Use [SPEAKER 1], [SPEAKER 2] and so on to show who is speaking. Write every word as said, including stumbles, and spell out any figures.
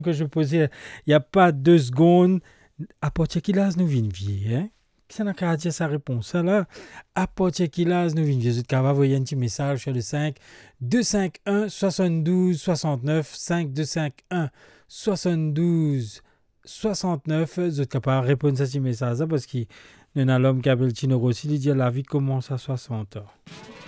[SPEAKER 1] que je posais il n'y a pas deux secondes. À partir de là, nous venons vieux. Hein? Ça n'a qu'à dire sa réponse. Là, à partir de là, nous venons vieux. Vous avez envoyé un petit message sur le cinq deux cinq un soixante-douze soixante-neuf cinq deux cinq un soixante-douze soixante-neuf. Vous êtes capable de répondre à ce message parce qu'il y a un homme qui appelle Tino Rossi. Il dit la vie commence à soixante ans.